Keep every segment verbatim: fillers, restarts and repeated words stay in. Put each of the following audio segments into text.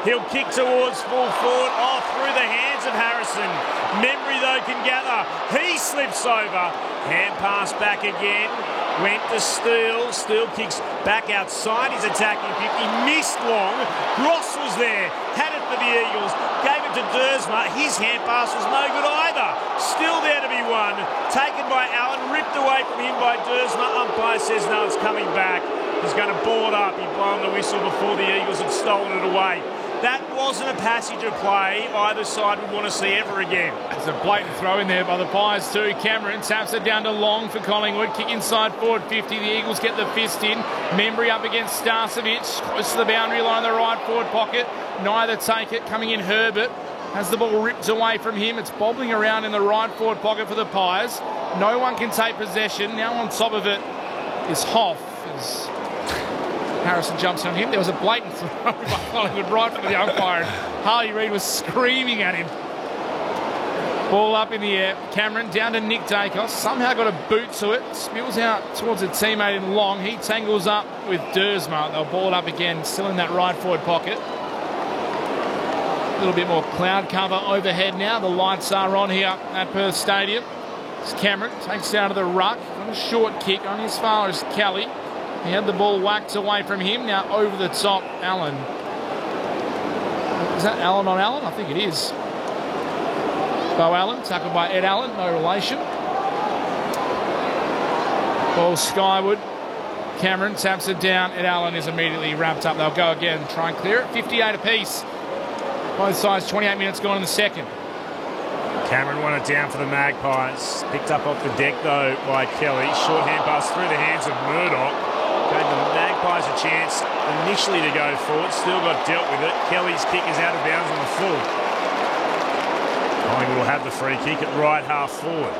He'll kick towards full forward, off through the hands of Harrison. Membrey, though, can gather. He slips over. Hand pass back again. Went to Steele. Steele kicks back outside his attacking fifty. Missed long. Gross was there. Had it for the Eagles. Gave it to Dersma. His hand pass was no good either. Still there to be won. Taken by Allen. Ripped away from him by Dersma. Umpire says no, it's coming back. He's going to ball it up. He'd blown the whistle before the Eagles had stolen it away. That wasn't a passage of play either side would want to see ever again. It's a blatant throw in there by the Pies too. Cameron taps it down to Long for Collingwood. Kick inside forward fifty. The Eagles get the fist in. Membry up against Starcevic. Close to the boundary line, the right forward pocket. Neither take it. Coming in Herbert. Has the ball ripped away from him. It's bobbling around in the right forward pocket for the Pies. No one can take possession. Now on top of it is Hoff. As Harrison jumps on him. There was a blatant throw by Collingwood right from the umpire. Harley Reid was screaming at him. Ball up in the air. Cameron down to Nick Dacos. Somehow got a boot to it. Spills out towards a teammate in Long. He tangles up with Dersma. They'll ball it up again. Still in that right forward pocket. A little bit more cloud cover overhead now. The lights are on here at Perth Stadium. It's Cameron. Takes down to the ruck. On a short kick. Only as far as Kelly. He had the ball whacked away from him. Now over the top, Allen. Is that Allen on Allen? I think it is. Bo Allen, tackled by Ed Allen, no relation. Ball skyward. Cameron taps it down. Ed Allen is immediately wrapped up. They'll go again, try and clear it. fifty-eight apiece. Both sides, twenty-eight minutes gone in the second. Cameron won it down for the Magpies. Picked up off the deck, though, by Kelly. Short hand pass through the hands of Murdoch. Gave the Magpies a chance initially to go forward. Still got dealt with it. Kelly's kick is out of bounds on the full. Collingwood will have the free kick at right half forward.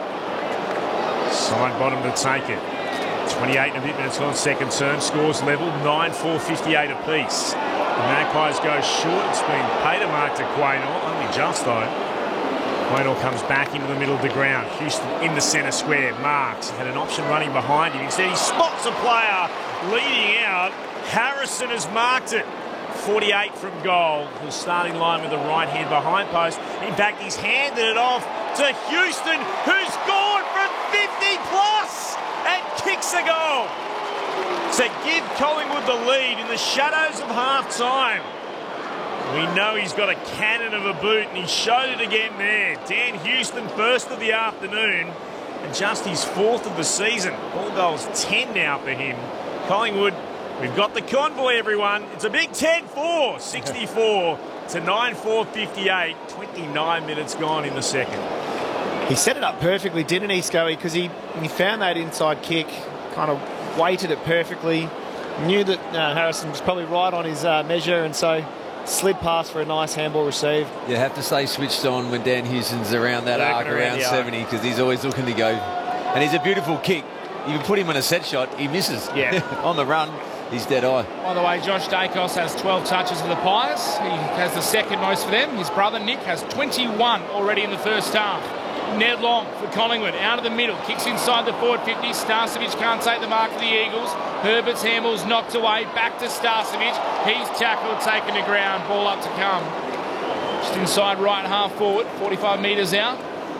Side bottom to take it. twenty-eight and a bit minutes on second term. Scores level. nine four fifty-eight apiece. The Magpies go short. It's been paid a mark to Quaynor. Only just, though. Quaynor comes back into the middle of the ground. Houston in the centre square. Marks had an option running behind him. Instead, he spots a player leading out. Harrison has marked it. forty-eight from goal. The starting line with the right hand behind post. In fact, he's handed it off to Houston, who's gone from fifty plus and kicks a goal to give Collingwood the lead in the shadows of half-time. We know he's got a cannon of a boot, and he showed it again there. Dan Houston, first of the afternoon, and just his fourth of the season. Ball goals ten now for him. Collingwood, we've got the convoy, everyone. It's a big ten four, sixty-four to nine four fifty-eight. twenty-nine minutes gone in the second. He set it up perfectly, didn't he, Scully? Because he, he found that inside kick, kind of weighted it perfectly, knew that uh, Harrison was probably right on his uh, measure, and so slid past for a nice handball receive. You have to stay switched on when Dan Houston's around that arc, around, around seventy, because he's always looking to go. And he's a beautiful kick. You can put him on a set shot, he misses. Yeah. On the run, he's dead eye. By the way, Josh Dacos has twelve touches for the Pies. He has the second most for them. His brother Nick has twenty-one already in the first half. Ned Long for Collingwood, out of the middle, kicks inside the forward fifty. Starcevic can't take the mark for the Eagles. Herbert's handball's knocked away, back to Starcevic. He's tackled, taken to ground, ball up to come. Just inside right half forward, forty-five metres out.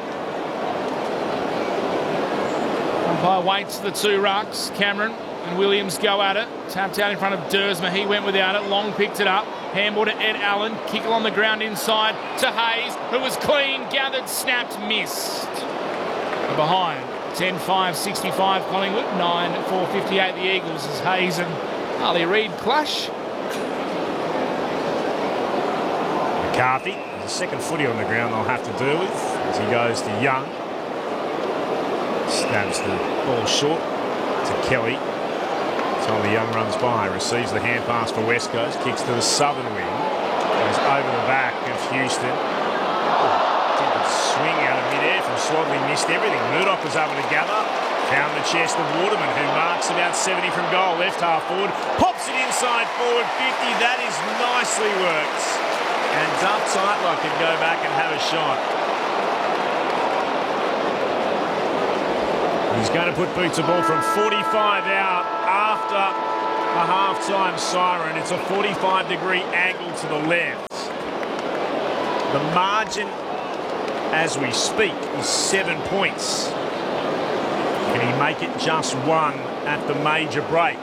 Umpire waits for the two rucks. Cameron and Williams go at it. Tapped out in front of Dersma. He went without it. Long picked it up. Handball to Ed Allen. Kick on the ground inside to Hayes, who was clean, gathered, snapped, missed. Behind. ten five sixty-five Collingwood. nine four fifty-eight the Eagles as Hayes and Harley Reid clash. McCarthy, there's a second footy on the ground they'll have to deal with as he goes to Young. Stabs the ball short to Kelly. Tommy Young runs by, receives the hand pass for West Coast, kicks to the southern wing, goes over the back of Houston. Did the swing out of midair from Swadley, missed everything. Murdoch was able to gather, found the chest of Waterman, who marks about seventy from goal, left half forward, pops it inside forward fifty. That is nicely worked. And Duff Tightlock can go back and have a shot. He's going to put boots of ball from forty-five out after a half-time siren. It's a forty-five degree angle to the left. The margin, as we speak, is seven points. Can he make it just one at the major break?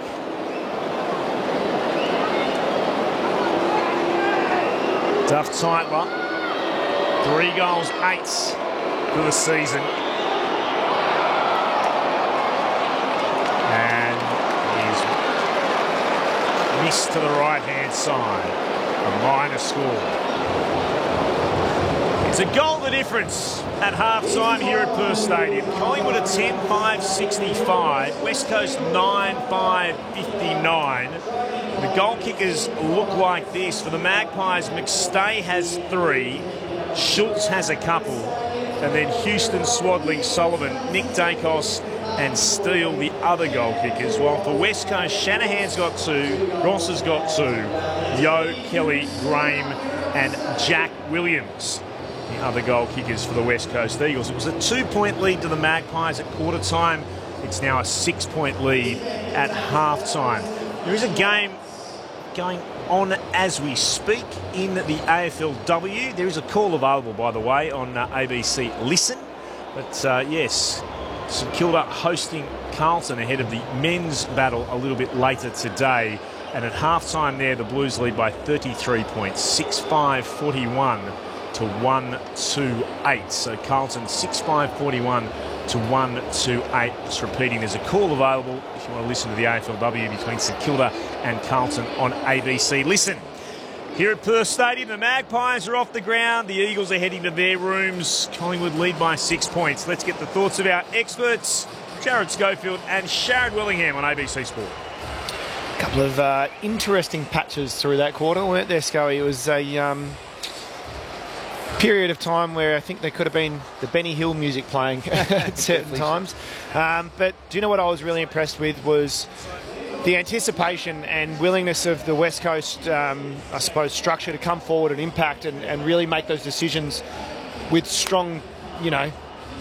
Duff Tytler, three goals, eights for the season. And he's missed to the right-hand side. A minor score. It's a goal the difference at half-time here at Perth Stadium. Collingwood at ten five sixty-five, West Coast nine five fifty-nine. The goal kickers look like this. For the Magpies, McStay has three, Schultz has a couple, and then Houston, Swadling, Sullivan, Nick Dacos and Steele, the other goal kickers. While for West Coast, Shanahan's got two, Ross has got two, Yo, Kelly, Graham and Jack Williams, the other goal kickers for the West Coast Eagles. It was a two-point lead to the Magpies at quarter time. It's now a six-point lead at half-time. There is a game going on as we speak in the A F L W. There is a call available, by the way, on uh, A B C Listen. But uh, yes, St Kilda hosting Carlton ahead of the men's battle a little bit later today. And at half-time there, the Blues lead by thirty-three points, six five forty-one to one two eight. So Carlton six five forty-one to one two eight. Just repeating, there's a call available if you want to listen to the A F L W between St Kilda and Carlton on A B C Listen. Here at Perth Stadium, the Magpies are off the ground. The Eagles are heading to their rooms. Collingwood lead by six points. Let's get the thoughts of our experts, Jared Schofield and Sharrod Willingham on A B C Sport. A couple of uh, interesting patches through that quarter, weren't there, Scully? It was a um, period of time where I think there could have been the Benny Hill music playing at certain times. Um, but do you know what I was really impressed with was the anticipation and willingness of the West Coast, um, I suppose, structure to come forward and impact and, and really make those decisions with strong, you know,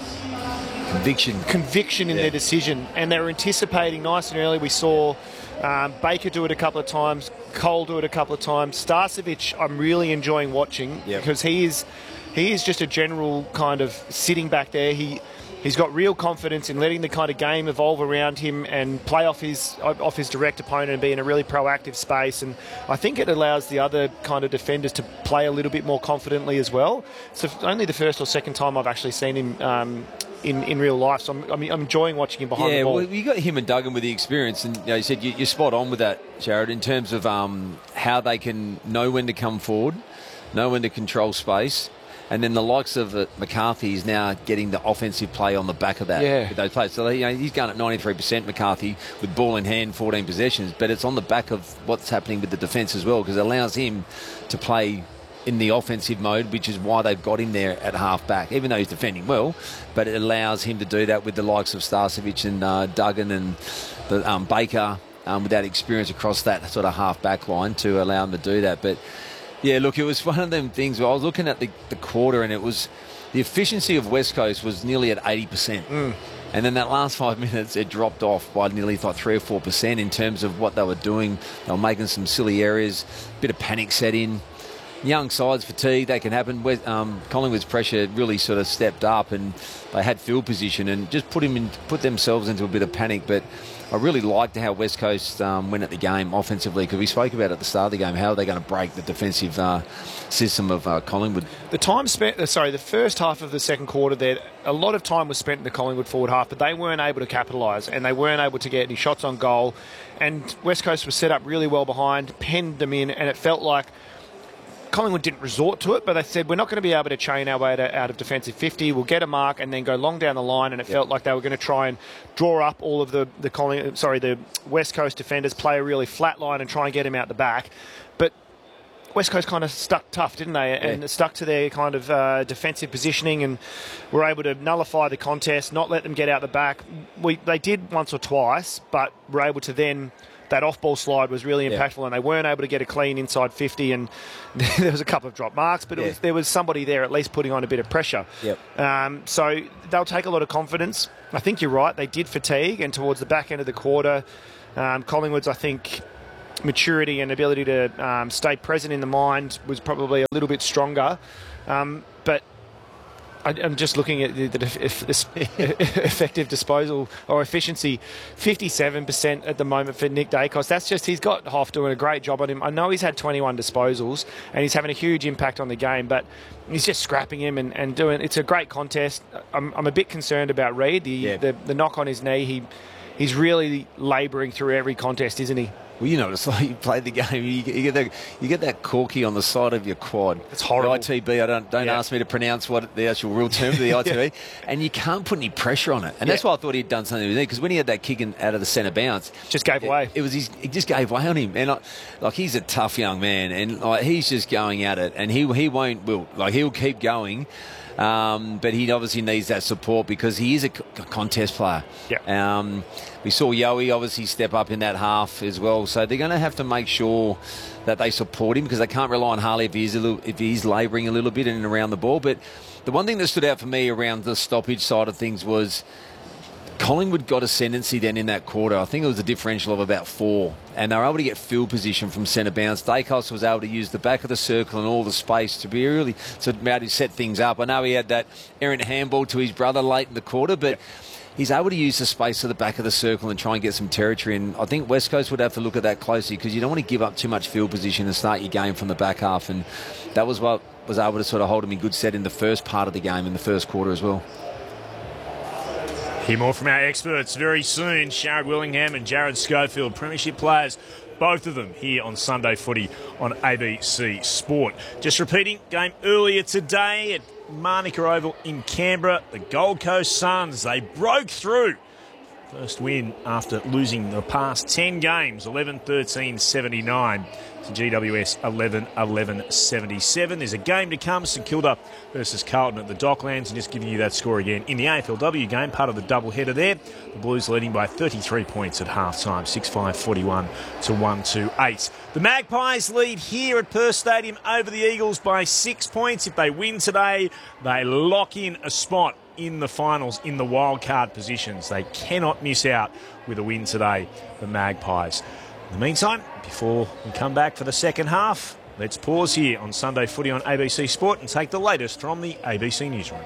Conviction. Conviction in yeah. their decision. And they were anticipating nice and early. We saw um, Baker do it a couple of times, Cole do it a couple of times. Starcevic, I'm really enjoying watching yep. because he is he is just a general kind of sitting back there. He he's got real confidence in letting the kind of game evolve around him and play off his off his direct opponent and be in a really proactive space. And I think it allows the other kind of defenders to play a little bit more confidently as well. So only the first or second time I've actually seen him Um, In, in real life, so I'm, I'm enjoying watching him behind yeah, the ball. Yeah, well, you got him and Duggan with the experience, and you, know, you said you, you're spot on with that, Jared, in terms of um, how they can know when to come forward, know when to control space, and then the likes of uh, McCarthy is now getting the offensive play on the back of that. Yeah. With those players. So you know, he's going at ninety-three percent, McCarthy, with ball in hand, fourteen possessions, but it's on the back of what's happening with the defence as well, because it allows him to play in the offensive mode, which is why they've got him there at half-back, even though he's defending well, but it allows him to do that with the likes of Starcevic and uh, Duggan and the, um, Baker um, with that experience across that sort of half-back line to allow him to do that. But, yeah, look, it was one of them things where I was looking at the, the quarter and it was the efficiency of West Coast was nearly at eighty percent. Mm. And then that last five minutes, it dropped off by nearly like three or four percent in terms of what they were doing. They were making some silly errors, a bit of panic set in. Young sides fatigue, that can happen. Um, Collingwood's pressure really sort of stepped up and they had field position and just put him in, put themselves into a bit of panic. But I really liked how West Coast um, went at the game offensively, because we spoke about at the start of the game, how are they going to break the defensive uh, system of uh, Collingwood. The time spent, uh, sorry, the first half of the second quarter there, a lot of time was spent in the Collingwood forward half, but they weren't able to capitalise and they weren't able to get any shots on goal. And West Coast was set up really well behind, penned them in, and it felt like Collingwood didn't resort to it, but they said, we're not going to be able to chain our way to, out of defensive fifty. We'll get a mark and then go long down the line, and it yep. felt like they were going to try and draw up all of the, the, Colling, sorry, the West Coast defenders, play a really flat line and try and get him out the back. But West Coast kind of stuck tough, didn't they? And yeah. stuck to their kind of uh, defensive positioning and were able to nullify the contest, not let them get out the back. We They did once or twice, but were able to then... That off-ball slide was really impactful, yeah. and they weren't able to get a clean inside fifty, and there was a couple of drop marks, but it yeah. was, there was somebody there at least putting on a bit of pressure. Yep. Um, so they'll take a lot of confidence. I think you're right, they did fatigue, and towards the back end of the quarter, um, Collingwood's, I think, maturity and ability to um, stay present in the mind was probably a little bit stronger. Um, but I, I'm just looking at the, the if, if, effective disposal or efficiency, fifty-seven percent at the moment for Nick Daicos. That's just, he's got Hoff doing a great job on him. I know he's had twenty-one disposals and he's having a huge impact on the game, but he's just scrapping him and, and doing, it's a great contest. I'm, I'm a bit concerned about Reid, the, yeah. the, the knock on his knee. He He's really labouring through every contest, isn't he? Well, you know, it's like you play the game, you get, you get that you get that corky on the side of your quad. It's horrible. The I T B, I don't don't yeah. ask me to pronounce what the actual real term of the I T B, yeah. and you can't put any pressure on it. And yeah. that's why I thought he'd done something with it, because when he had that kick in, out of the centre bounce, just gave it, away. It was his, it just gave way on him, and like, like he's a tough young man, and like he's just going at it, and he he won't will like he'll keep going. Um, but he obviously needs that support because he is a, c- a contest player. Yeah. Um, we saw Yowie obviously step up in that half as well. So they're going to have to make sure that they support him because they can't rely on Harley if he's, a little, if he's labouring a little bit in and around the ball. But the one thing that stood out for me around the stoppage side of things was Collingwood got ascendancy then in that quarter. I think it was a differential of about four. And they were able to get field position from centre bounce. Daicos was able to use the back of the circle and all the space to be really to be able to set things up. I know he had that errant handball to his brother late in the quarter, but he's able to use the space to the back of the circle and try and get some territory. And I think West Coast would have to look at that closely because you don't want to give up too much field position and start your game from the back half. And that was what was able to sort of hold him in good stead in the first part of the game, in the first quarter as well. Hear more from our experts very soon. Sharrod Willingham and Jared Schofield, premiership players, both of them here on Sunday Footy on A B C Sport. Just repeating, game earlier today at Manuka Oval in Canberra. The Gold Coast Suns, they broke through. First win after losing the past ten games, eleven thirteen seventy-nine to G W S eleven eleven seventy-seven. There's a game to come, St Kilda versus Carlton at the Docklands, and just giving you that score again in the A F L W game, part of the doubleheader there. The Blues leading by thirty-three points at half-time, six five forty-one to one two eight. The Magpies lead here at Perth Stadium over the Eagles by six points. If they win today, they lock in a spot in the finals in the wildcard positions. They cannot miss out with a win today, the Magpies. In the meantime, before we come back for the second half, let's pause here on Sunday Footy on A B C Sport and take the latest from the A B C Newsroom.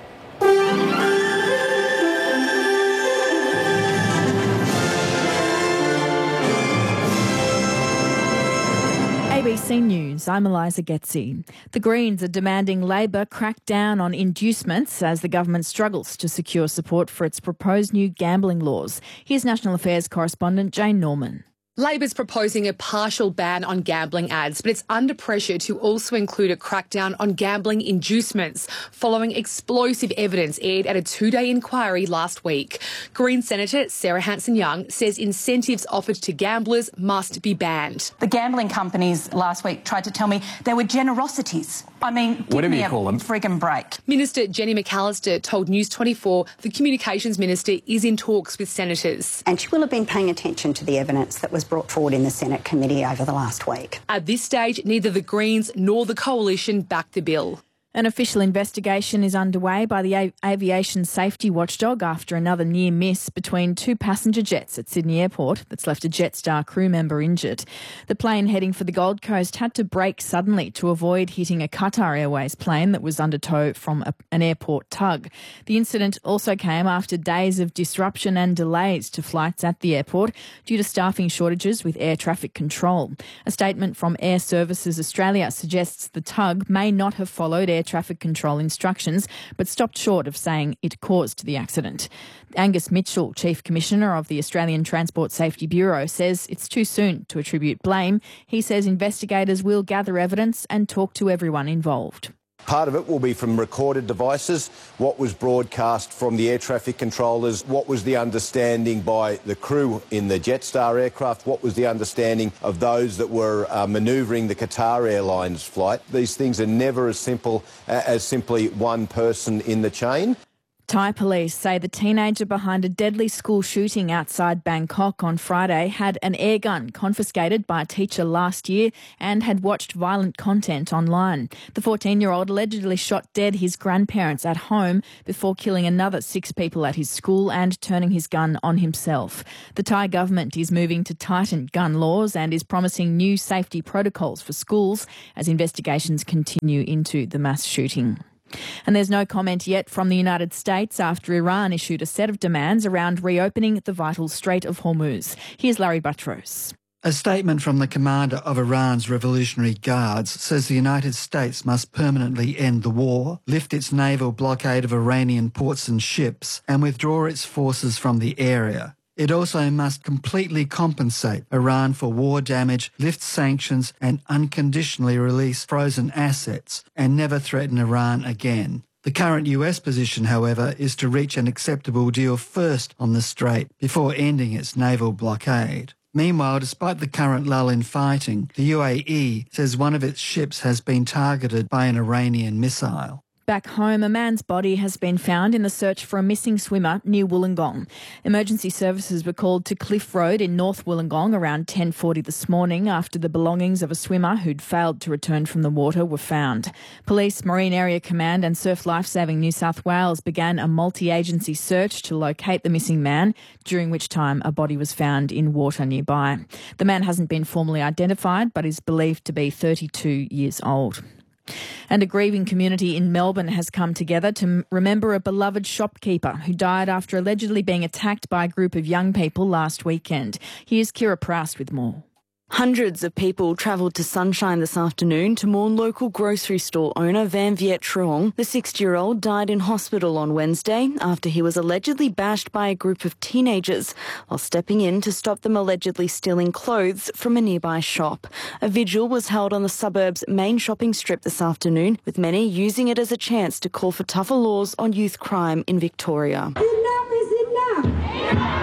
A B C News, I'm Eliza Getzi. The Greens are demanding Labor crack down on inducements as the government struggles to secure support for its proposed new gambling laws. Here's National Affairs correspondent Jane Norman. Labor's proposing a partial ban on gambling ads, but it's under pressure to also include a crackdown on gambling inducements, following explosive evidence aired at a two-day inquiry last week. Green Senator Sarah Hanson-Young says incentives offered to gamblers must be banned. The gambling companies last week tried to tell me there were generosities. I mean, give whatever me you a call them. friggin' break. Minister Jenny McAllister told News twenty-four the Communications Minister is in talks with senators. And she will have been paying attention to the evidence that was brought forward in the Senate committee over the last week. At this stage, neither the Greens nor the Coalition back the bill. An official investigation is underway by the A- Aviation Safety Watchdog after another near miss between two passenger jets at Sydney Airport that's left a Jetstar crew member injured. The plane heading for the Gold Coast had to brake suddenly to avoid hitting a Qatar Airways plane that was under tow from a, an airport tug. The incident also came after days of disruption and delays to flights at the airport due to staffing shortages with air traffic control. A statement from Air Services Australia suggests the tug may not have followed air traffic control instructions, but stopped short of saying it caused the accident. Angus Mitchell, Chief Commissioner of the Australian Transport Safety Bureau, says it's too soon to attribute blame. He says investigators will gather evidence and talk to everyone involved. Part of it will be from recorded devices, what was broadcast from the air traffic controllers, what was the understanding by the crew in the Jetstar aircraft, what was the understanding of those that were uh, manoeuvring the Qatar Airlines flight. These things are never as simple uh, as simply one person in the chain. Thai police say the teenager behind a deadly school shooting outside Bangkok on Friday had an air gun confiscated by a teacher last year and had watched violent content online. The fourteen-year-old allegedly shot dead his grandparents at home before killing another six people at his school and turning his gun on himself. The Thai government is moving to tighten gun laws and is promising new safety protocols for schools as investigations continue into the mass shooting. And there's no comment yet from the United States after Iran issued a set of demands around reopening the vital Strait of Hormuz. Here's Larry Buttrose. A statement from the commander of Iran's Revolutionary Guards says the United States must permanently end the war, lift its naval blockade of Iranian ports and ships, and withdraw its forces from the area. It also must completely compensate Iran for war damage, lift sanctions and unconditionally release frozen assets and never threaten Iran again. The current U S position, however, is to reach an acceptable deal first on the strait before ending its naval blockade. Meanwhile, despite the current lull in fighting, the U A E says one of its ships has been targeted by an Iranian missile. Back home, a man's body has been found in the search for a missing swimmer near Wollongong. Emergency services were called to Cliff Road in North Wollongong around ten forty this morning after the belongings of a swimmer who'd failed to return from the water were found. Police, Marine Area Command and Surf Lifesaving New South Wales began a multi-agency search to locate the missing man, during which time a body was found in water nearby. The man hasn't been formally identified but is believed to be thirty-two years old. And a grieving community in Melbourne has come together to remember a beloved shopkeeper who died after allegedly being attacked by a group of young people last weekend. Here's Kira Proust with more. Hundreds of people travelled to Sunshine this afternoon to mourn local grocery store owner Van Viet Truong. The sixty-year-old died in hospital on Wednesday after he was allegedly bashed by a group of teenagers while stepping in to stop them allegedly stealing clothes from a nearby shop. A vigil was held on the suburb's main shopping strip this afternoon, with many using it as a chance to call for tougher laws on youth crime in Victoria. Enough is enough!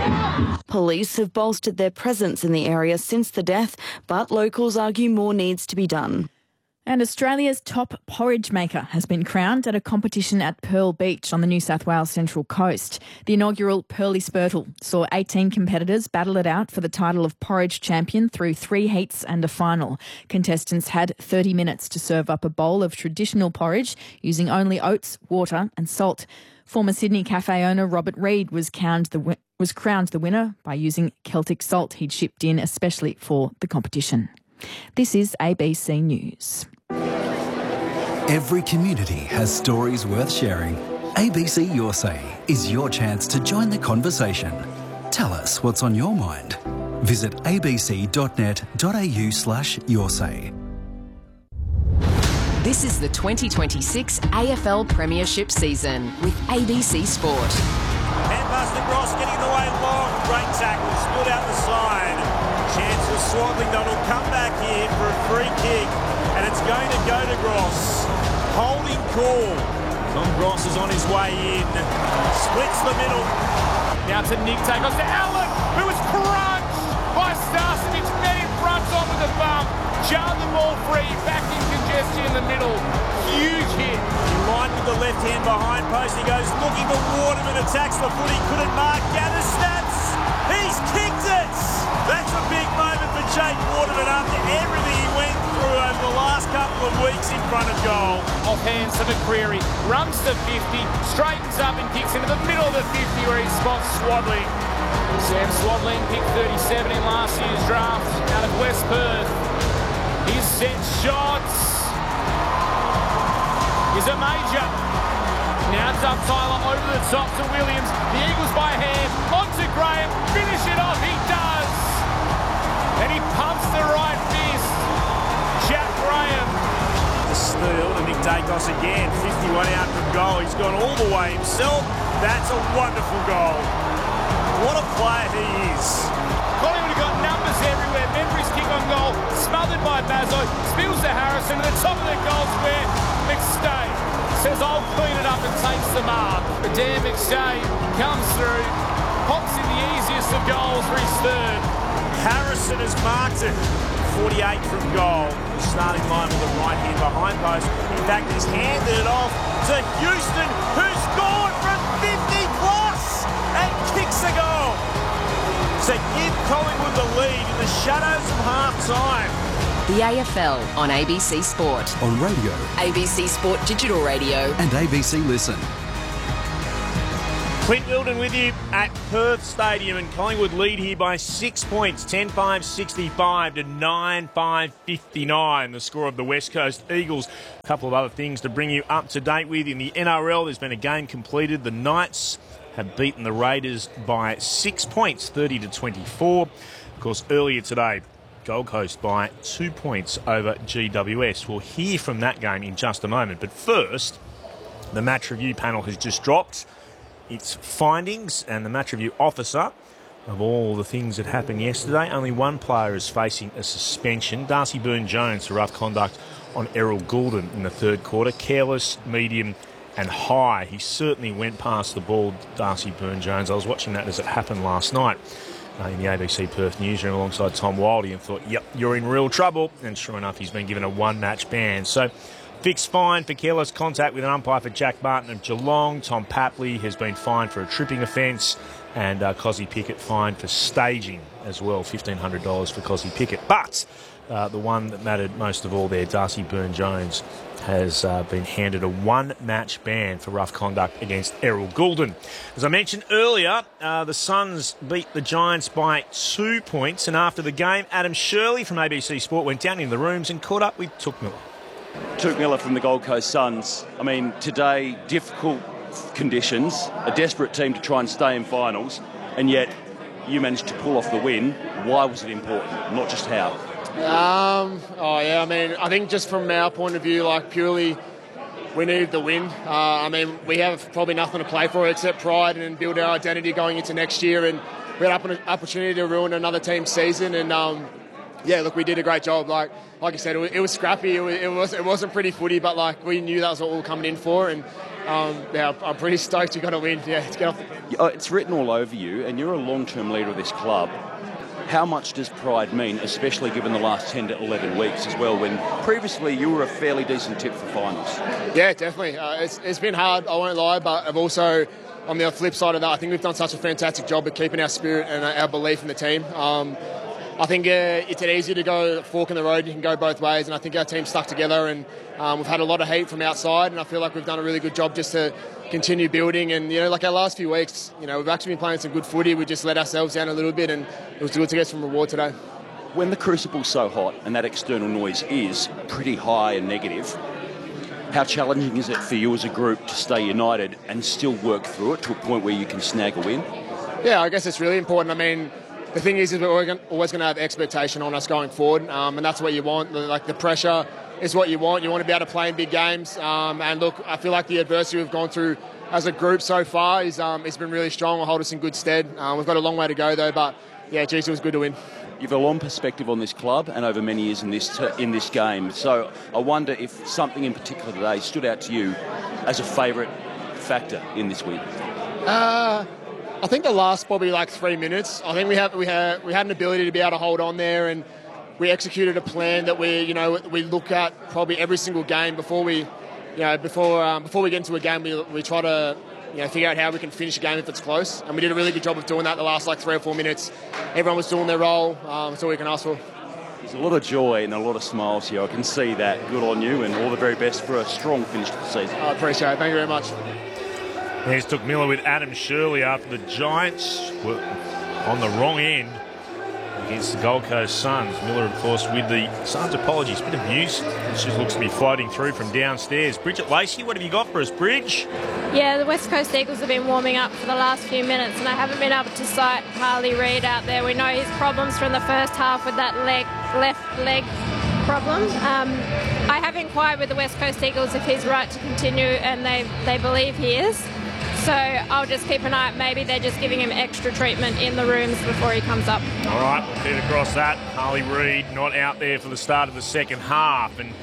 Police have bolstered their presence in the area since the death, but locals argue more needs to be done. And Australia's top porridge maker has been crowned at a competition at Pearl Beach on the New South Wales Central Coast. The inaugural Pearly Spurtle saw eighteen competitors battle it out for the title of porridge champion through three heats and a final. Contestants had thirty minutes to serve up a bowl of traditional porridge using only oats, water and salt. Former Sydney cafe owner Robert Reid was crowned the was crowned the winner by using Celtic salt he'd shipped in especially for the competition. This is A B C News. Every community has stories worth sharing. A B C Your Say is your chance to join the conversation. Tell us what's on your mind. Visit abc.net.au slash your say. This is the twenty twenty-six A F L Premiership season with A B C Sport. And Buster Gross getting the way long. Great tackle, split out the side. Chance for Swaddling will come back here for a free kick. And it's going to go to Gross. Holding call. Tom Gross is on his way in. Splits the middle. Now to Nick Takos to Allen, who was crunched by Starcevic. Met in front on with a bump. Jarred the ball free. Back in congestion in the middle. Huge hit. In line with the left hand behind post. He goes looking for Waterman. Attacks the foot. He couldn't mark. Gathers snaps. He's kicked it. That's a big moment for Jake Waterman after everything he went through over the last couple of weeks in front of goal. Off hands to McCreary. Runs to fifty. Straightens up and kicks into the middle of the fifty where he spots Swaddling. Sam Swaddling picked thirty-seven in last year's draft out of West Perth. His set shots is a major. Now it's up Tyler over the top to Williams. The Eagles by hand. Onto Graham. Finish it off. He does. And he pumps the right fist. Jack Graham. The steal to Nick Dacos again. fifty-one out from goal. He's gone all the way himself. That's a wonderful goal. What a player he is. Collingwood got numbers everywhere. Membry's kick on goal. Smothered by Bazzo. Spills to Harrison. At the top of the goal square. McStay says, I'll clean it up and takes the mark. But Dan McStay comes through. Pops in the easiest of goals for his third. Harrison has marked it. forty-eight from goal. Starting line with the right hand behind post. In fact, he's handed it off to Houston, who scored from Collingwood the lead in the shadows of half-time. The A F L on A B C Sport. On radio. A B C Sport Digital Radio. And A B C Listen. Clint Wilden with you at Perth Stadium, and Collingwood lead here by six points, ten five sixty-five to nine five fifty-nine, the score of the West Coast Eagles. A couple of other things to bring you up to date with. In the N R L, there's been a game completed. The Knights have beaten the Raiders by six points, thirty to twenty-four. Of course, earlier today, Gold Coast by two points over G W S. We'll hear from that game in just a moment. But first, the match review panel has just dropped its findings, and the match review officer of all the things that happened yesterday, only one player is facing a suspension. Darcy Byrne-Jones for rough conduct on Errol Goulden in the third quarter. Careless, medium and high. He certainly went past the ball, Darcy Byrne-Jones. I was watching that as it happened last night uh, in the A B C Perth newsroom alongside Tom Wildey, and thought, yep, you're in real trouble. And sure enough, he's been given a one-match ban. So fixed fine for careless contact with an umpire for Jack Barton of Geelong. Tom Papley has been fined for a tripping offence, and uh, Cozzy Pickett fined for staging as well, fifteen hundred dollars for Cozzy Pickett. But uh, the one that mattered most of all there, Darcy Byrne-Jones, has uh, been handed a one-match ban for rough conduct against Errol Goulden. As I mentioned earlier, uh, the Suns beat the Giants by two points, and after the game, Adam Shirley from A B C Sport went down in the rooms and caught up with Touk Miller. Touk Miller from the Gold Coast Suns. I mean, today, difficult conditions, a desperate team to try and stay in finals, and yet you managed to pull off the win. Why was it important, not just how? Um, oh, yeah, I mean, I think just from our point of view, like, purely we needed the win. Uh, I mean, we have probably nothing to play for except pride and build our identity going into next year, and we had an opportunity to ruin another team's season, and um, yeah, look, we did a great job. Like, like I said, it was, it was scrappy. It, was, it was, it wasn't pretty footy, but like we knew that was what we were coming in for, and um, yeah, I'm pretty stoked we got to win. Yeah, to get off. The... It's written all over you, and you're a long-term leader of this club. How much does pride mean, especially given the last ten to eleven weeks as well, when previously you were a fairly decent tip for finals? Yeah, definitely. Uh, it's, it's been hard, I won't lie, but I've also, on the flip side of that, I think we've done such a fantastic job at keeping our spirit and our belief in the team. Um, I think uh, it's easy to go fork in the road. You can go both ways, and I think our team stuck together, and um, we've had a lot of heat from outside, and I feel like we've done a really good job just to continue building. And, you know, like our last few weeks, you know, we've actually been playing some good footy. We just let ourselves down a little bit, and it was good to get some reward today. When the crucible's so hot and that external noise is pretty high and negative, how challenging is it for you as a group to stay united and still work through it to a point where you can snag a win? Yeah, I guess it's really important. I mean, the thing is, is we're always going to have expectation on us going forward, um, and that's what you want. Like, the pressure is what you want. You want to be able to play in big games. Um, and look, I feel like the adversity we've gone through as a group so far is um, it's been really strong. Will hold us in good stead. Um, we've got a long way to go though, but yeah, geez, it was good to win. You've a long perspective on this club and over many years in this t- in this game. So I wonder if something in particular today stood out to you as a favourite factor in this win. Uh, I think the last probably like three minutes. I think we have we had we had an ability to be able to hold on there, and we executed a plan that we you know we look at probably every single game before we you know before um, before we get into a game. We we try to you know figure out how we can finish a game if it's close, and we did a really good job of doing that the last like three or four minutes. Everyone was doing their role. Um, that's all we can ask for. There's a lot of joy and a lot of smiles here. I can see that. Good on you, and all the very best for a strong finish to the season. I appreciate it. Thank you very much. There's Touk Miller with Adam Shirley after the Giants were on the wrong end against the Gold Coast Suns. Miller, of course, with the Suns' apologies. Bit of news. This just looks to be floating through from downstairs. Bridget Lacey, what have you got for us, Bridge? Yeah, the West Coast Eagles have been warming up for the last few minutes, and I haven't been able to sight Harley Reid out there. We know his problems from the first half with that leg, left leg problem. Um, I have inquired with the West Coast Eagles if he's right to continue, and they, they believe he is. So I'll just keep an eye out. Maybe they're just giving him extra treatment in the rooms before he comes up. All right, we'll feed across that. Harley Reid not out there for the start of the second half. And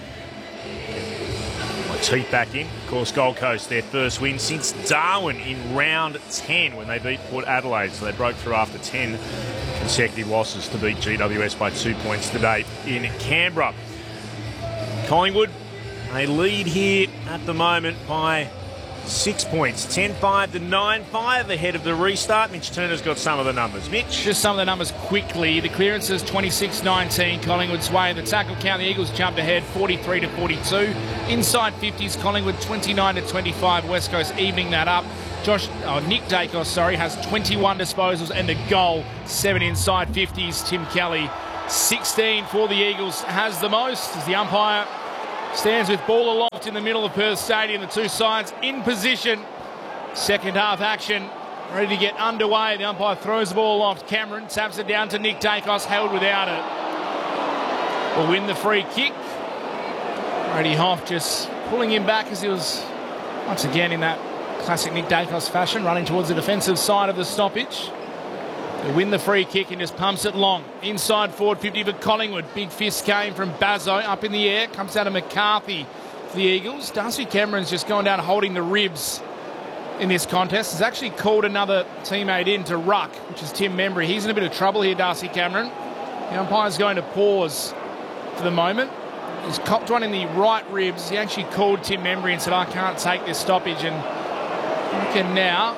teeth back in. Of course, Gold Coast, their first win since Darwin in round ten when they beat Port Adelaide. So they broke through after ten consecutive losses to beat G W S by two points today in Canberra. Collingwood, they lead here at the moment by Six points, ten five to nine five ahead of the restart. Mitch Turner's got some of the numbers. Mitch? Just some of the numbers quickly. The clearances twenty-six nineteen, Collingwood's way. The tackle count, the Eagles jumped ahead forty-three to forty-two. Inside fifties, Collingwood twenty-nine to twenty-five. West Coast evening that up. Josh, oh, Nick Dacos, sorry, has twenty-one disposals and a goal. Seven inside fifties. Tim Kelly, sixteen for the Eagles, has the most as the umpire stands with ball aloft in the middle of Perth Stadium. The two sides in position. Second half action ready to get underway. The umpire throws the ball aloft. Cameron taps it down to Nick Dacos, held without it. Will win the free kick. Brady Hoff just pulling him back as he was once again in that classic Nick Dacos fashion, running towards the defensive side of the stoppage. They win the free kick and just pumps it long. Inside forward fifty for Collingwood. Big fist came from Bazzo up in the air. Comes out of McCarthy for the Eagles. Darcy Cameron's just going down holding the ribs in this contest. Has actually called another teammate in to ruck, which is Tim Membry. He's in a bit of trouble here, Darcy Cameron. The umpire's going to pause for the moment. He's copped one in the right ribs. He actually called Tim Membry and said, I can't take this stoppage. And you can now...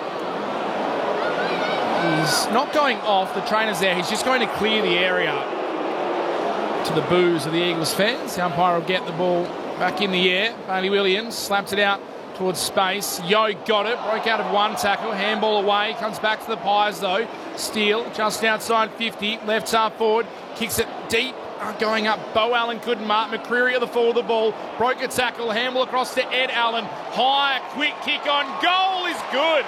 He's not going off, the trainer's there. He's just going to clear the area to the boos of the Eagles fans. The umpire will get the ball back in the air. Bailey Williams slaps it out towards space. Yo got it, broke out of one tackle, handball away, comes back to the Pies though. Steele just outside fifty, left half forward, kicks it deep. Going up, Bo Allen couldn't mark. McCreary at the fall of the ball, broke a tackle, handball across to Ed Allen. High, quick kick on goal is good.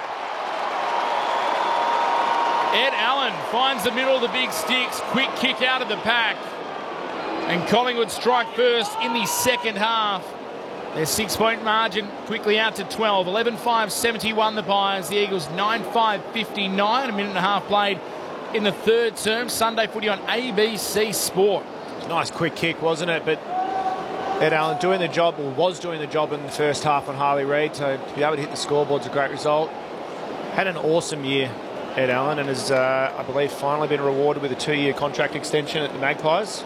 Ed Allen finds the middle of the big sticks. Quick kick out of the pack. And Collingwood strike first in the second half. Their six-point margin quickly out to twelve. eleven five seventy-one the Pies. The Eagles nine five fifty-nine. A minute and a half played in the third term. Sunday footy on A B C Sport. Nice quick kick, wasn't it? But Ed Allen doing the job, or was doing the job in the first half on Harley Reid. So to be able to hit the scoreboard's a great result. Had an awesome year, Ed Allen, and has, uh, I believe, finally been rewarded with a two-year contract extension at the Magpies.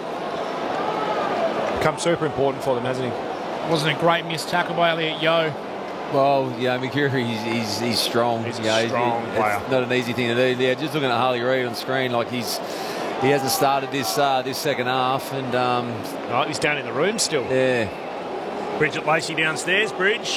Become super important for them, hasn't he? Wasn't a great missed tackle by Elliot Yeo. Well, yeah, McCreary, he's, he's, he's strong. He's a you know, strong he, player. It's not an easy thing to do. Yeah, just looking at Harley Reid on screen, like he's he hasn't started this uh, this second half, and um, oh, he's down in the room still. Yeah. Bridget Lacey downstairs. Bridge.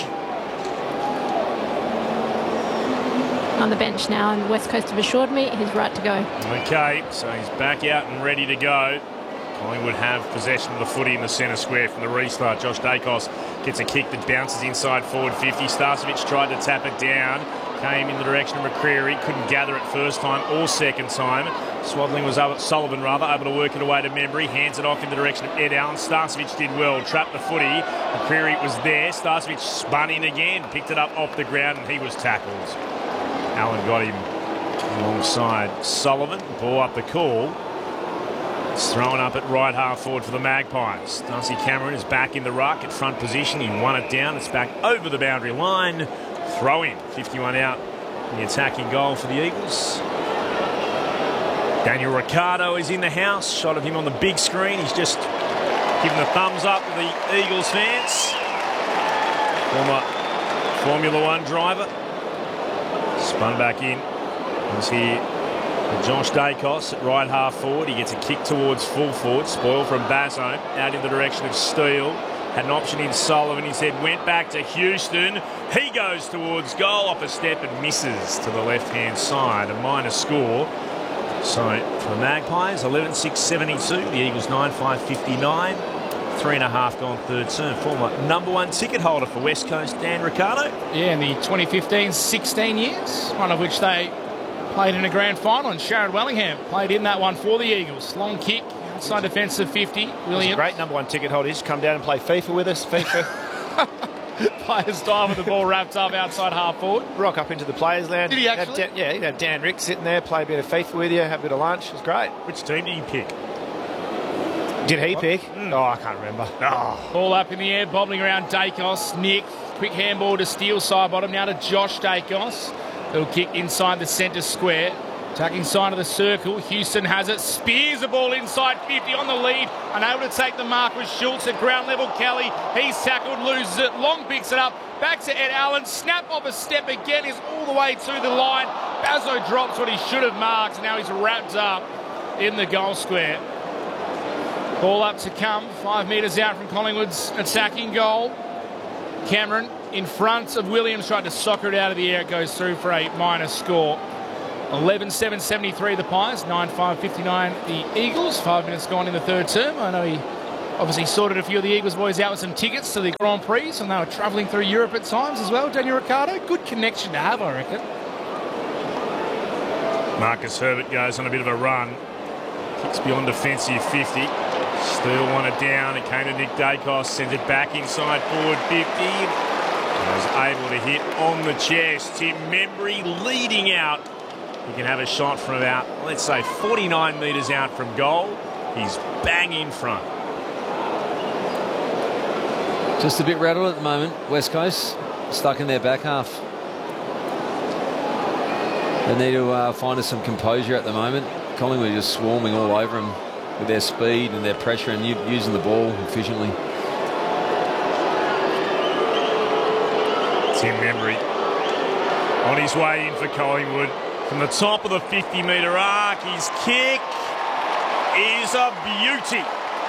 On the bench now, and West Coast have assured me he's right to go. Okay, so he's back out and ready to go. Collingwood have possession of the footy in the centre square from the restart. Josh Dacos gets a kick that bounces inside forward fifty. Starcevich tried to tap it down. Came in the direction of McCreary. Couldn't gather it first time or second time. Swaddling was able, Sullivan rather, able to work it away to Membry. Hands it off in the direction of Ed Allen. Starcevich did well. Trapped the footy. McCreary was there. Starcevich spun in again. Picked it up off the ground and he was tackled. Allen got him alongside Sullivan. Ball up the call. It's thrown up at right half forward for the Magpies. Darcy Cameron is back in the ruck at front position. He won it down. It's back over the boundary line. Throw in. fifty-one out in the attacking goal for the Eagles. Daniel Ricciardo is in the house. Shot of him on the big screen. He's just given the thumbs up to the Eagles fans. Former Formula One driver. Spun back in. He's here. Josh Dacos at right half forward. He gets a kick towards full forward. Spoil from Bazzo out in the direction of Steele. Had an option in Sullivan. He said went back to Houston. He goes towards goal off a step and misses to the left-hand side. A minor score. So for the Magpies, eleven six seventy-two. The Eagles nine five fifty-nine. Three and a half gone third term. Former number one ticket holder for West Coast, Dan Ricciardo. Yeah, in the twenty fifteen sixteen years, one of which they played in a grand final, and Sharrod Wellingham played in that one for the Eagles. Long kick, outside defence of fifty. Williams. He's a great number one ticket holder. He's come down and play FIFA with us. FIFA. Players time with the ball wrapped up outside half forward. Rock up into the players' lounge. Did he actually? Dan, yeah, he'd have Dan Rick sitting there, play a bit of FIFA with you, have a bit of lunch. It was great. Which team did he pick? Did he what? pick? Mm. Oh, I can't remember. Oh. Ball up in the air, bobbling around Dacos. Nick, quick handball to Steele side bottom. Now to Josh Dacos. Little kick inside the centre square. Attacking side of the circle. Houston has it. Spears the ball inside fifty on the lead. Unable to take the mark with Schultz at ground level. Kelly, he's tackled, loses it. Long picks it up. Back to Ed Allen. Snap off a step again. Is all the way to the line. Bazzo drops what he should have marked. Now he's wrapped up in the goal square. Ball up to come. Five metres out from Collingwood's attacking goal. Cameron in front of Williams. Tried to soccer it out of the air. It goes through for a minor score. eleven seven seventy-three the Pies, nine five fifty-nine the Eagles. Five minutes gone in the third term. I know he obviously sorted a few of the Eagles boys out with some tickets to the Grand Prix, and they were travelling through Europe at times as well. Daniel Ricciardo, good connection to have, I reckon. Marcus Herbert goes on a bit of a run. Kicks beyond defensive fifty. Steele wanted down. It came to Nick Dacos. Sends it back inside forward fifty. Was able to hit on the chest. Tim Membry leading out. He can have a shot from about, let's say, forty-nine metres out from goal. He's bang in front. Just a bit rattled at the moment. West Coast stuck in their back half. They need to uh, find us some composure at the moment. Collingwood are just swarming all over them with their speed and their pressure and u- using the ball efficiently. Tim Membry on his way in for Collingwood. From the top of the fifty metre arc, his kick is a beauty.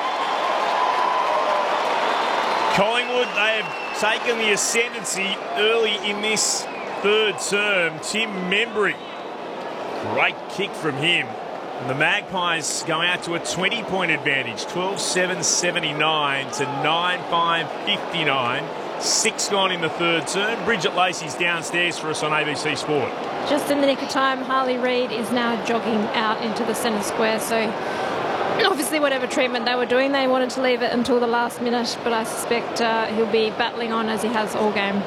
Collingwood, they have taken the ascendancy early in this third term. Tim Membry, great kick from him. And the Magpies go out to a twenty point advantage, twelve seven seventy-nine to nine five fifty-nine. Six gone in the third term. Bridget Lacey's downstairs for us on A B C Sport. Just in the nick of time, Harley Reid is now jogging out into the centre square. So obviously whatever treatment they were doing, they wanted to leave it until the last minute. But I suspect uh, he'll be battling on as he has all game.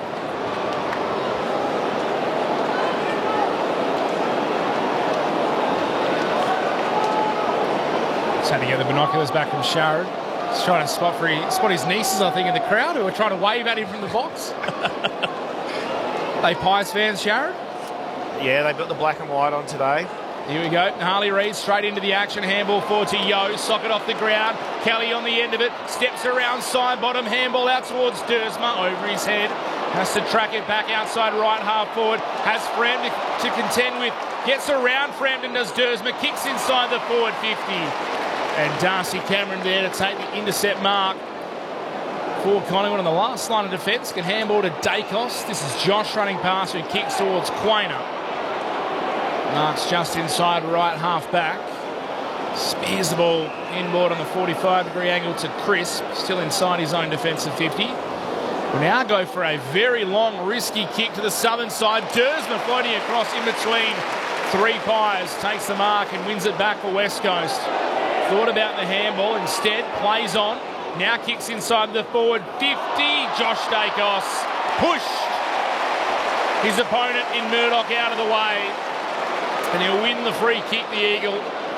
Just had to get the binoculars back from Sharrod. He's trying to spot, for he, spot his nieces, I think, in the crowd who are trying to wave at him from the box. They Pies fans, Sharrod? Yeah, they've got the black and white on today. Here we go. Harley Reid straight into the action. Handball forward to Yo. Socket off the ground. Kelly on the end of it. Steps around side bottom. Handball out towards Dersma. Over his head. Has to track it back outside right half forward. Has Frampton to contend with. Gets around Frampton does Dersma. Kicks inside the forward fifty. And Darcy Cameron there to take the intercept mark for Collingwood on the last line of defence. Can handball to Dacos. This is Josh running past who kicks towards Quainer. Marks just inside right half back. Spears the ball inboard on the forty-five degree angle to Crisp. Still inside his own defensive fifty. We now go for a very long, risky kick to the southern side. Dersma floating across in between three Pies. Takes the mark and wins it back for West Coast. Thought about the handball. Instead, plays on. Now kicks inside the forward fifty. Josh Dacos pushed his opponent in Murdoch out of the way. And he'll win the free kick, the Eagle.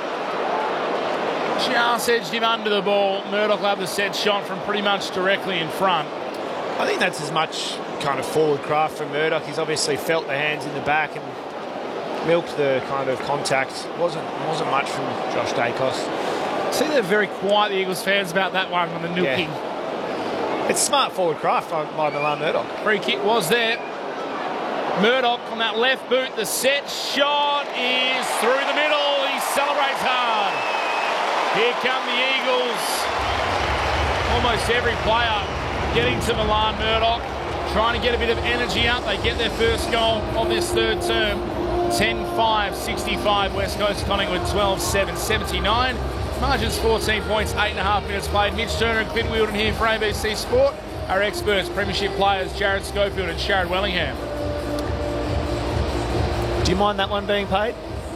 Just edged him under the ball. Murdoch will have the set shot from pretty much directly in front. I think that's as much kind of forward craft from Murdoch. He's obviously felt the hands in the back and milked the kind of contact. Wasn't wasn't much from Josh Dacos. See, they're very quiet, the Eagles fans, about that one on the milking. Yeah. It's smart forward craft by, by Milan Murdoch. Free kick was there. Murdoch on that left boot. The set shot is through the middle. He celebrates hard. Here come the Eagles. Almost every player getting to Milan Murdoch, trying to get a bit of energy up. They get their first goal of this third term. ten five sixty-five West Coast Collingwood, twelve seven seventy-nine. Margins fourteen points, eight and a half minutes played. Mitch Turner and Quinn Wheeldon here for A B C Sport. Our experts, premiership players Jared Schofield and Sharrod Wellingham. Do you mind that one being paid?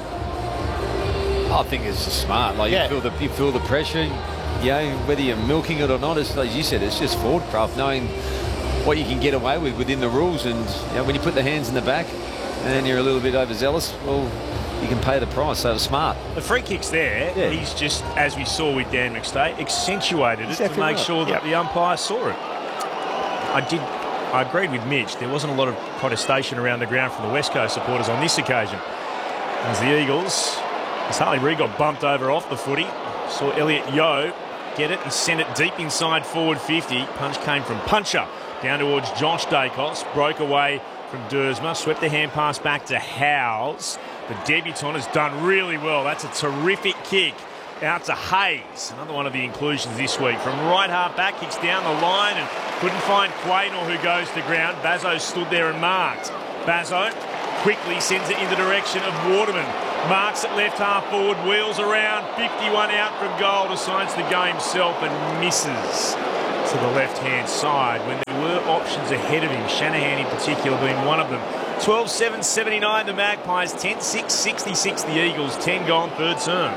I think it's just smart. Like yeah. you feel the you feel the pressure. You know, whether you're milking it or not, it's, as you said, it's just forward craft, knowing what you can get away with within the rules. And you know, when you put the hands in the back and you're a little bit overzealous, well, you can pay the price. So it's smart. The free kick's there. Yeah. He's just, as we saw with Dan McStay, accentuated exactly it to make right. sure that yep. the umpire saw it. I did. I agreed with Mitch. There wasn't a lot of protestation around the ground from the West Coast supporters on this occasion. As the Eagles, as Harley Reid got bumped over off the footy, saw Elliot Yeo get it and send it deep inside forward fifty. Punch came from Puncher down towards Josh Dacos, broke away from Dersma, swept the hand pass back to Howes. The debutant has done really well. That's a terrific kick out to Hayes. Another one of the inclusions this week. From right half back, kicks down the line and couldn't find Quaynor, who goes to ground. Bazzo stood there and marked. Bazzo quickly sends it in the direction of Waterman. Marks at left half forward, wheels around, fifty-one out from goal, decides to go himself and misses to the left-hand side when there were options ahead of him, Shanahan in particular being one of them. twelve seven seventy-nine the Magpies, ten six sixty-six the Eagles, ten gone third term.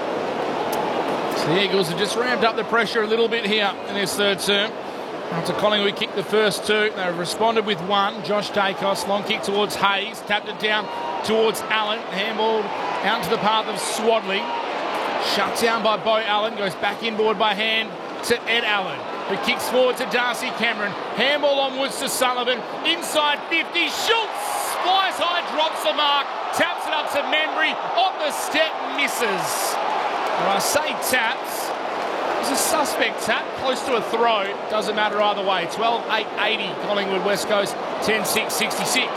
So the Eagles have just ramped up the pressure a little bit here in this third term. After Collingwood kicked the first two, they responded with one. Josh Dacos, long kick towards Hayes, tapped it down towards Allen, handballed out to the path of Swadley. Shut down by Bo Allen, goes back inboard by hand to Ed Allen, who kicks forward to Darcy Cameron. Handball onwards to Sullivan, inside fifty, Schultz flies high, drops the mark, taps it up to Membry, on the step, misses. When I say taps, it's a suspect tap, close to a throw, doesn't matter either way. twelve eight eighty, Collingwood West Coast, ten six sixty-six.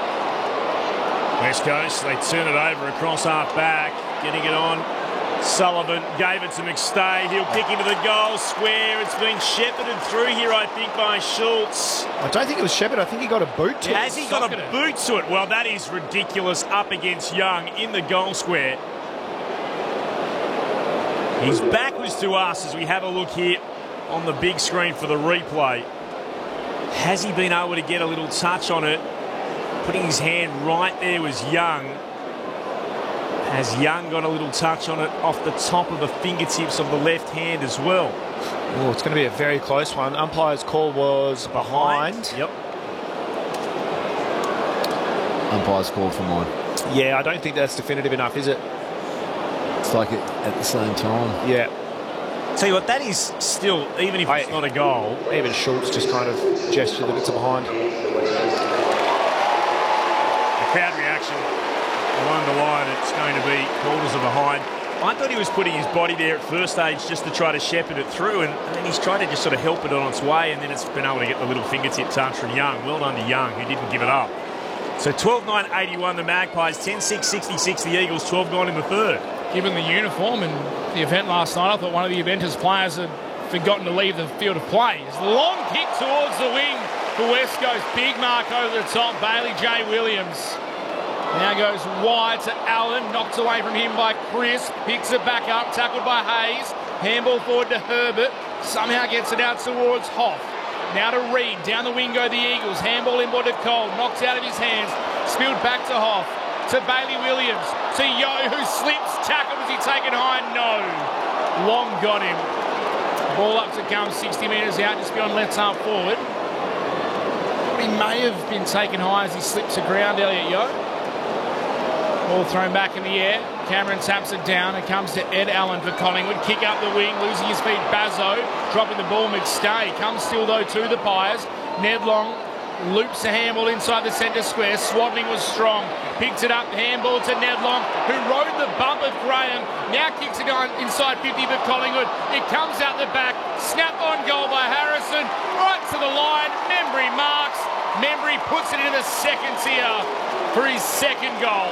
West Coast, they turn it over across half back, getting it on. Sullivan gave it to McStay. He'll kick into the goal square. It's been shepherded through here, I think, by Schultz. I don't think it was Shepherd. I think he got a boot to yeah, it. Has he got a boot to it? Well, that is ridiculous. Up against Young in the goal square. He's backwards to us as we have a look here on the big screen for the replay. Has he been able to get a little touch on it? Putting his hand right there was Young. Has Young got a little touch on it off the top of the fingertips of the left hand as well? Oh, it's going to be a very close one. Umpire's call was behind. behind. Yep. Umpire's call for mine. Yeah, I don't think that's definitive enough, is it? It's like it at the same time. Yeah. Tell you what, that is still, even if it's I, not a goal. Even Schultz just kind of gestured that it's a behind. The crowd reaction along the line, it's going to be called as a behind. I thought he was putting his body there at first stage just to try to shepherd it through, and, and then he's tried to just sort of help it on its way, and then it's been able to get the little fingertip touch from Young. Well done to Young, who didn't give it up. So twelve nine eighty-one the Magpies, ten six sixty-six the Eagles, twelve gone in the third. Given the uniform and the event last night, I thought one of the eventers' players had forgotten to leave the field of play. It's a long kick towards the wing for West Coast. Big mark over the top, Bailey J. Williams. Now goes wide to Allen, knocked away from him by Chris, picks it back up, tackled by Hayes, handball forward to Herbert, somehow gets it out towards Hoff. Now to Reid, down the wing go the Eagles, handball inboard to Cole, knocked out of his hands, spilled back to Hoff, to Bailey Williams, to Yeo, who slips, tackled as he taken high, no. Long got him. Ball up to come, sixty metres out, just beyond left half forward. He may have been taken high as he slipped to ground, Elliot Yeo. Ball thrown back in the air. Cameron taps it down. It comes to Ed Allen for Collingwood. Kick up the wing, losing his feet. Bazzo dropping the ball. McStay comes still though to the Pies. Ned Long loops a handball inside the centre square. Swadling was strong. Picks it up. Handball to Ned Long, who rode the bump of Graham. Now kicks it on inside fifty for Collingwood. It comes out the back. Snap on goal by Harrison. Right to the line. Membry marks. Membry puts it into the second tier for his second goal.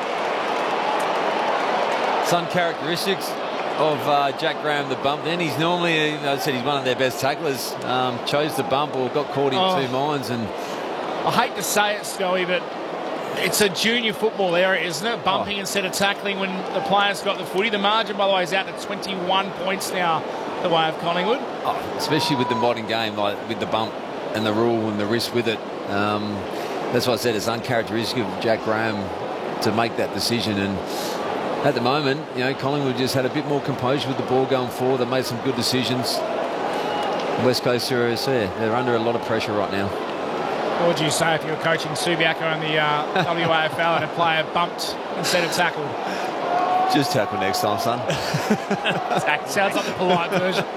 Some characteristics of uh, Jack Graham, the bump. Then he's normally, you know, I said he's one of their best tacklers. Um, chose the bump or got caught in oh. two minds. And I hate to say it, Scully, but it's a junior football area, isn't it? Bumping oh. instead of tackling when the players got the footy. The margin, by the way, is out to twenty-one points now, the way of Collingwood. Oh, especially with the modern game, like with the bump and the rule and the risk with it. Um, that's why I said it's uncharacteristic of Jack Graham to make that decision. And at the moment, you know, Collingwood just had a bit more composure with the ball going forward. They made some good decisions. West Coast are there. They're under a lot of pressure right now. What would you say if you were coaching Subiaco in the uh, W A F L and a player bumped instead of tackled? Just tackle next time, son. Sounds like the polite version.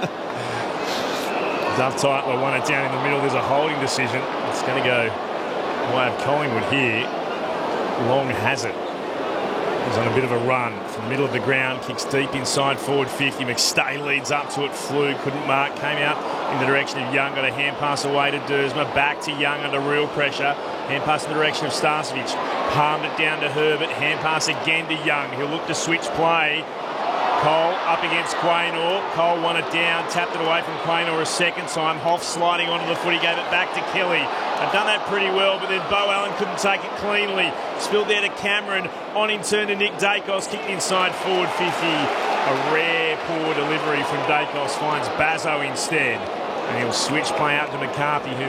Duff Titler won it down in the middle. There's a holding decision. It's going to go way of Collingwood here. Long has it. He's on a bit of a run from the middle of the ground, kicks deep inside forward fifty. McStay leads up to it, flew, couldn't mark, came out in the direction of Young, got a hand pass away to Dersma, back to Young under real pressure, hand pass in the direction of Starcevic, palmed it down to Herbert, hand pass again to Young, he'll look to switch play. Cole up against Quaynor. Cole won it down, tapped it away from Quaynor a second time. Hoff sliding onto the foot, he gave it back to Kelly. They've done that pretty well, but then Bo Allen couldn't take it cleanly. Spilled there to Cameron, on in turn to Nick Dacos, kicked inside forward fifty. A rare poor delivery from Dacos, finds Bazzo instead. And he'll switch play out to McCarthy, who